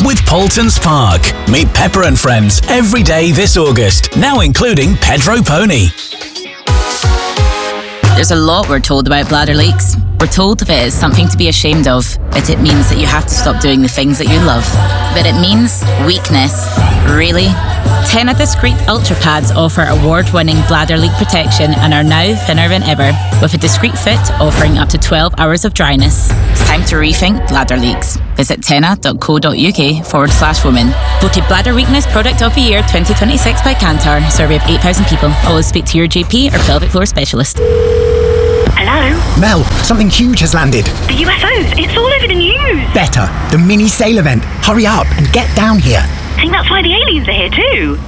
with Paultons Park. Meet Pepper and friends every day this August, now including Pedro Pony. There's a lot we're told about bladder leaks. We're told if it is something to be ashamed of, that it means that you have to stop doing the things that you love. But it means weakness. Really? Tena Discreet Ultra Pads offer award-winning bladder leak protection and are now thinner than ever, with a discreet fit offering up to 12 hours of dryness. It's time to rethink bladder leaks. Visit tena.co.uk/women. Voted Bladder Weakness Product of the Year 2026 by Kantar. Survey of 8,000 people. Always speak to your GP or pelvic floor specialist. Hello? Mel, something huge has landed. The UFOs, it's all over the news. Better, the mini sail event. Hurry up and get down here. I think that's why the aliens are here too.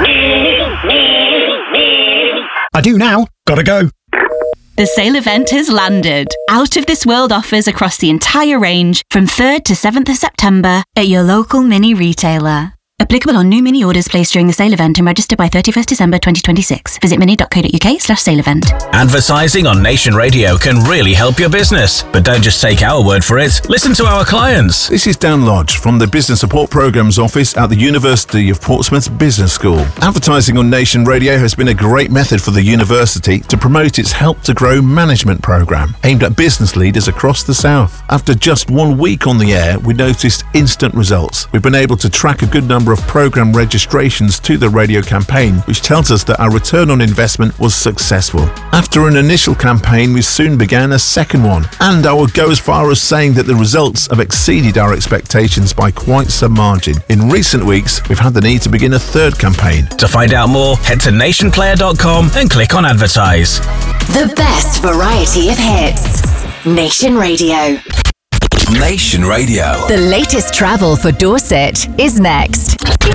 I do now. Gotta go. The sale event has landed. Out of this world offers across the entire range from 3rd to 7th of September at your local mini retailer. Applicable on new mini orders placed during the sale event and registered by 31st December 2026. Visit mini.co.uk/sale event. Advertising on Nation Radio can really help your business. But don't just take our word for it. Listen to our clients. This is Dan Lodge from the Business Support Programmes Office at the University of Portsmouth Business School. Advertising on Nation Radio has been a great method for the university to promote its Help to Grow management programme aimed at business leaders across the South. After just 1 week on the air, we noticed instant results. We've been able to track a good number of programme registrations to the radio campaign, which tells us that our return on investment was successful. After an initial campaign, we soon began a second one, and I would go as far as saying that the results have exceeded our expectations by quite some margin. In recent weeks, we've had the need to begin a third campaign. To find out more, head to nationplayer.com and click on advertise. The best variety of hits. Nation Radio. Nation Radio. The latest travel for Dorset is next.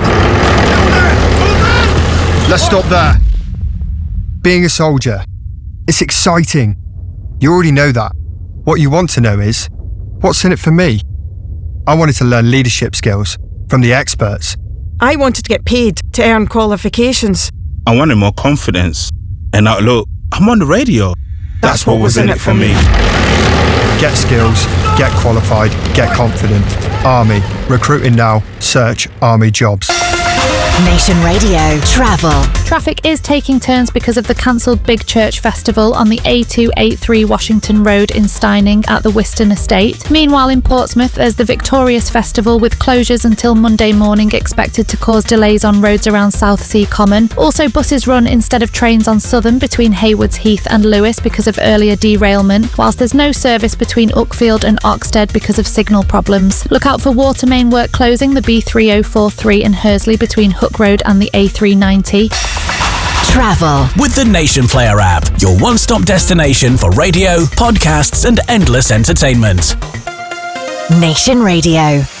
Let's stop there. Being a soldier, it's exciting. You already know that. What you want to know is, what's in it for me? I wanted to learn leadership skills from the experts. I wanted to get paid to earn qualifications. I wanted more confidence. And now look, I'm on the radio. That's what was in it for me. Get skills, get qualified, get confident. Army. Recruiting now. Search Army jobs. Nation Radio Travel. Traffic is taking turns because of the cancelled Big Church Festival on the A283 Washington Road in Steyning at the Whiston Estate. Meanwhile, in Portsmouth, there's the Victorious Festival with closures until Monday morning expected to cause delays on roads around Southsea Common. Also, buses run instead of trains on Southern between Haywards Heath and Lewis because of earlier derailment, whilst there's no service between Uckfield and Oxted because of signal problems. Look out for water main work closing the B3043 in Hursley between Hook Road and the A390. Travel with the Nation Player app, your one-stop destination for radio, podcasts and endless entertainment. Nation Radio.